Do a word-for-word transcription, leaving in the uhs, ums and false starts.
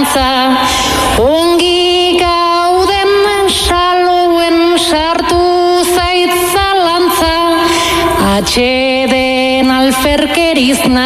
arantza, ongi gauden saluen sartu zaitzalantza, atxeden alferkeriz